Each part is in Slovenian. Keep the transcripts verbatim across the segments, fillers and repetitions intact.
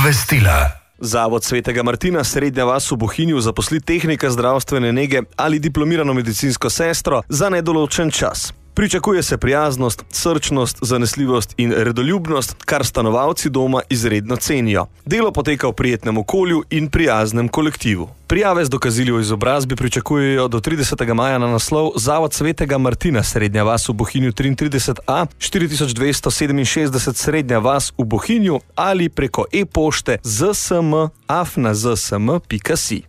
Obvestila. Zavod Svetega Martina Srednja vas v Bohinju zaposli tehnika zdravstvene nege ali diplomirano medicinsko sestro za nedoločen čas. Pričakuje se prijaznost, srčnost, zanesljivost in redoljubnost, kar stanovalci doma izredno cenijo. Delo poteka v prijetnem okolju in prijaznem kolektivu. Prijave z dokazili o izobrazbi pričakujejo do tridesetega maja na naslov Zavod Svetega Martina Srednja vas v Bohinju triintrideset A, štiri tisoč dvesto sedeminšestdeset Srednja vas v Bohinju ali preko e-pošte zsm afna zsm pika si.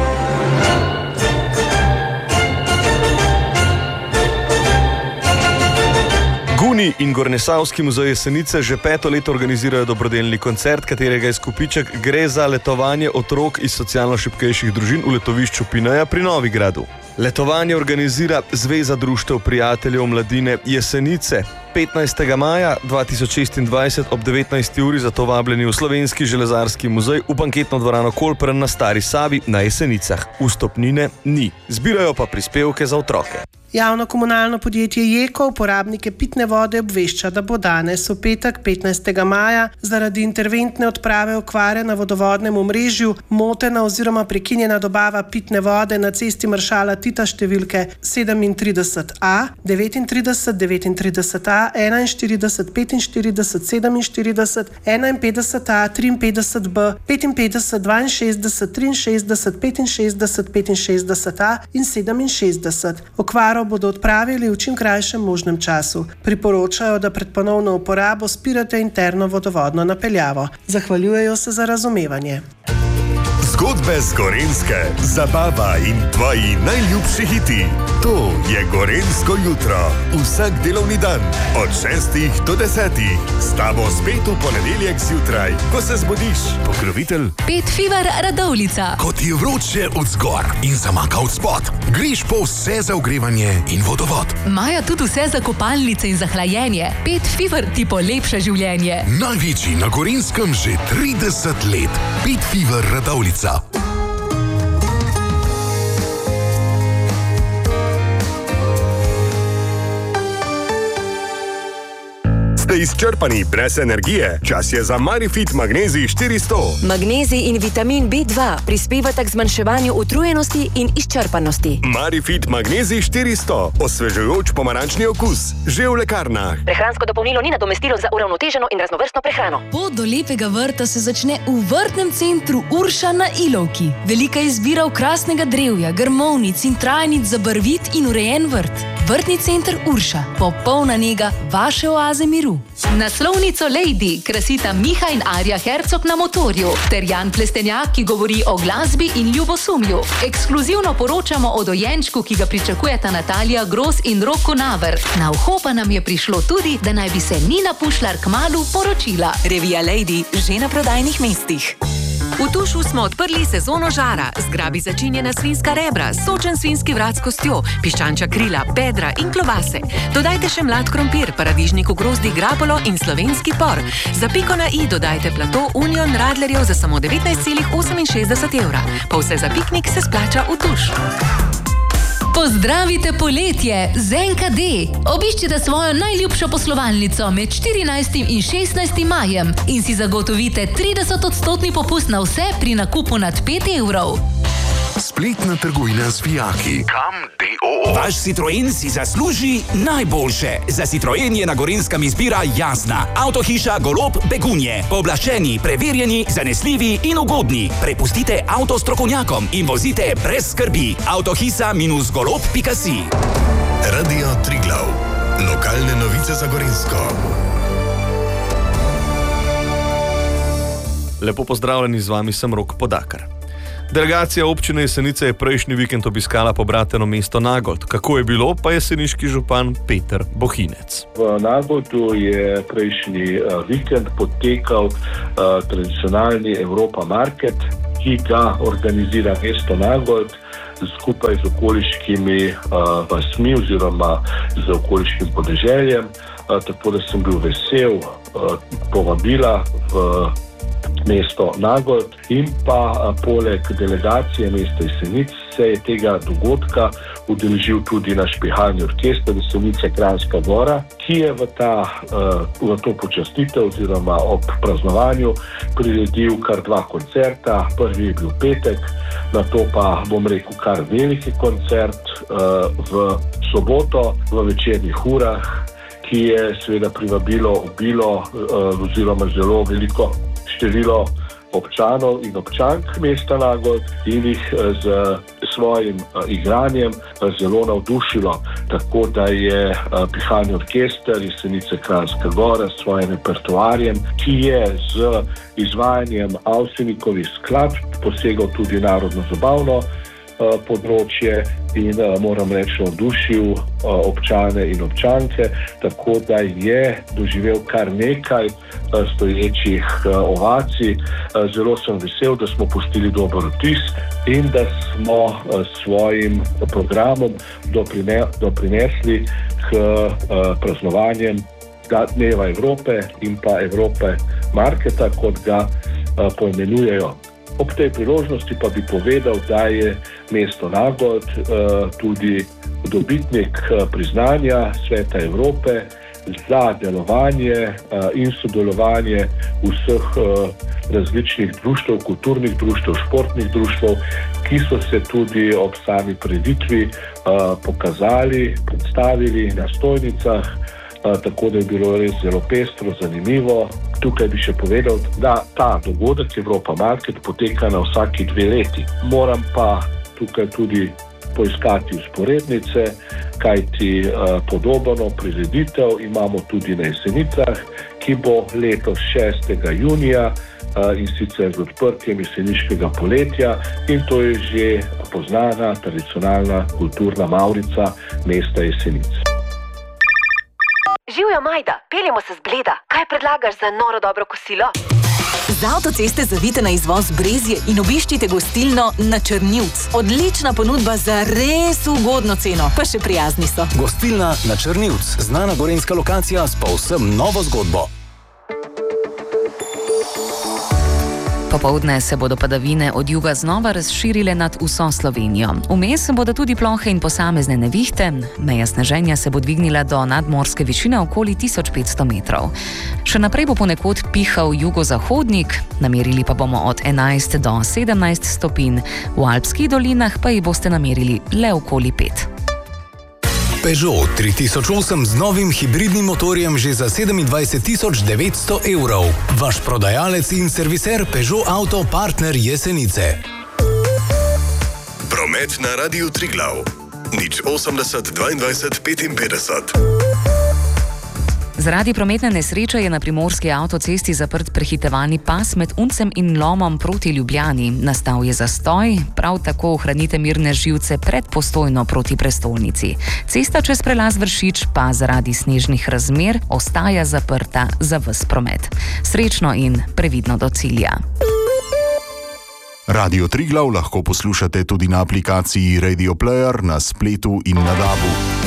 Guni in Gornesavski muzej Jesenice že peto leto organizirajo dobrodelni koncert, katerega izkupiček gre za letovanje otrok iz socialno šibkejših družin v letovišču Pineja pri Novigradu. Letovanje organizira Zveza društev prijateljev mladine Jesenice. petnajstega maja dva tisoč šestindvajset ob devetnajsti uri zato vabljeni v Slovenski železarski muzej v banketno dvorano Kolpren na Stari Savi na Jesenicah. Vstopnine ni. Zbirajo pa prispevke za otroke. Javno komunalno podjetje Jeko uporabnike pitne vode obvešča, da bo danes v petek petnajstega maja zaradi interventne odprave okvare na vodovodnem omrežju motena oziroma prekinjena dobava pitne vode na cesti Maršala Tita številke sedemintrideset A, devetintrideset, devetintrideset A, enainštirideset, petinštirideset, sedeminštirideset, enainpetdeset A, triinpetdeset B, petinpetdeset, dvainšestdeset, triinšestdeset, petinšestdeset, petinšestdeset A in sedeminšestdeset. Okvaro bodo odpravili v čim krajšem možnem času. Priporočajo, da pred ponovno uporabo spirate interno vodovodno napeljavo. Zahvaljujejo se za razumevanje. Zgodbe z Gorenjske, zabava in tvoji najljubši hiti. To je Gorenjsko jutro. Vsak delovni dan od šestih do desetih. S tabo spet v ponedeljek zjutraj, ko se zbudiš. Pokrovitelj Pet Fever Radovljica. Ko ti je vroče od zgor in zamaka od spod, greš po vse za ogrevanje in vodovod. Imajo tudi vse za kopalnice in za hlajenje. Pet Fever ti polepša življenje. Največji na Gorenjskem že trideset let. Pet Fever Radovljica. Ste izčrpani brez energije? Čas je za Marifit Magnezij štiristo. Magnezij in vitamin B dva prispevata k zmanjševanju utrujenosti in izčrpanosti. Marifit Magnezij štiristo. Osvežujoč pomarančni okus. Že v lekarnah. Prehransko dopolnilo ni nadomestilo za uravnoteženo in raznovrstno prehrano. Pot do lepega vrta se začne v vrtnem centru Urša na Ilovki. Velika izbira okrasnega drevja, grmovnic in trajnic za barvit in urejen vrt. Vrtni center Urša. Popolna nega vaše oaze miru. Naslovnico Lady krasita Miha in Arja Hercog na motorju ter Jan Plestenjak, ki govori o glasbi in ljubosumju. Ekskluzivno poročamo o dojenčku, ki ga pričakujeta Natalija Gros in Roko Naver. Na uho pa nam je prišlo tudi, da naj bi se Nina Pušlar kmalu poročila. Revija Lady že na prodajnih mestih. V Tušu smo odprli sezono žara. Zgrabi začinjena svinjska rebra, sočen svinjski vrat s kostjo, piščančja krila, bedra in klobase. Dodajte še mlad krompir, paradižnik v grozdi, grapolo in slovenski por. Za piko na i dodajte plato Union Radlerjev za samo devetnajst celih oseminšestdeset evra. Pa vse za piknik se splača v Tuš. Pozdravite poletje z en ka de. Obiščite svojo najljubšo poslovalnico med štirinajstim in šestnajstim majem in si zagotovite trideset odstotni popust na vse pri nakupu nad pet evrov. Spletna trgovina z Fijaki. Kam D O O. Vaš Citroen si zasluži najboljše. Za Citroen je na Gorenjskem izbira jasna. Avtohiša Golob Begunje. Pooblaščeni, preverjeni, zanesljivi in ugodni. Prepustite avto strokovnjakom in vozite brez skrbi. Avtohiša minus golob pika si. Radio Triglav. Lokalne novice za Gorenjsko. Lepo pozdravljeni, z vami sem Rok Podakar. Delegacija občine Jesenice je prejšnji vikend obiskala pobrateno mesto Nagold. Kako je bilo, pa jeseniški župan Peter Bohinec. V Nagoldu je prejšnji uh, vikend potekal uh, tradicionalni Evropa Market, ki ga organizira mesto Nagold skupaj z okoliškimi uh, vasmi oziroma z okoliškim podeželjem. Uh, tako da sem bil vesel uh, povabila v mesto Nagold in pa poleg delegacije mesta Jesenic se je tega dogodka udeležil tudi naš pihalni orkester Jesenice Kranjska Gora, ki je v, ta, v to počastitev oziroma ob praznovanju priredil kar dva koncerta. Prvi je bil petek, nato pa bom rekel kar veliki koncert v soboto v večernih urah, ki je seveda privabilo obilo oziroma zelo veliko število občanov in občank mesta Nagold in jih z svojim igranjem zelo navdušilo. Tako da je pihalni orkester Jesenice Kranjska Gora s svojim repertoarjem, ki je z izvajanjem Avsenikovih skladb posegal tudi narodno-zabavno področje in moram reči navdušil občane in občanke, tako da je doživel kar nekaj stoječih ovacij. Zelo sem vesel, da smo pustili dober vtis in da smo s svojim programom doprinesli k praznovanjem Dneva Evrope in pa Evrope Marketa, kot ga poimenujejo. Ob tej priložnosti pa bi povedal, da je mesto Nagold tudi dobitnik priznanja Sveta Evrope za delovanje in sodelovanje vseh različnih društev, kulturnih društev, športnih društev, ki so se tudi ob sami prireditvi pokazali, predstavili na stojnicah, tako da je bilo res zelo pestro, zanimivo. Tukaj bi še povedal, da ta dogodek Evropa Market poteka na vsaki dve leti. Moram pa tukaj tudi poiskati vzporednice, kajti podobno prireditev imamo tudi na Jesenicah, ki bo letos šestega junija in sicer z odprtjem jeseniškega poletja, in to je že poznana tradicionalna kulturna mavrica mesta Jesenic. Živjo, Majda, peljemo se z Bleda. Kaj predlagaš za noro dobro kosilo? Z avtoceste zavite na izvoz Brezje in obiščite gostilno Na Črnivc. Odlična ponudba za res ugodno ceno, pa še prijazni so. Gostilna Na Črnivc, znana gorenjska lokacija s povsem novo zgodbo. Popoldne se bodo padavine od juga znova razširile nad vso Slovenijo. Vmes bodo tudi plohe in posamezne nevihte. Meja sneženja se bo dvignila do nadmorske višine okoli tisoč petsto metrov. Še naprej bo ponekod pihal jugozahodnik, namerili pa bomo od enajst do sedemnajst stopinj. V alpskih dolinah pa jih boste namerili le okoli pet. Peugeot tri tisoč osem z novim hibridnim motorjem že za sedemindvajset tisoč devetsto evrov. Vaš prodajalec in serviser Peugeot Auto partner Jesenice. Promet na Radiu Triglav. nič osemdeset dvaindvajset petinpetdeset. Zaradi prometne nesreče je na primorski avtocesti zaprt prehitevalni pas med Uncem in Lomom proti Ljubljani. Nastal je zastoj, prav tako ohranite mirne živce pred Postojno proti prestolnici. Cesta čez prelaz Vršič pa zaradi snežnih razmer ostaja zaprta za ves promet. Srečno in previdno do cilja. Radio Triglav lahko poslušate tudi na aplikaciji Radio Player, na spletu in na dabu.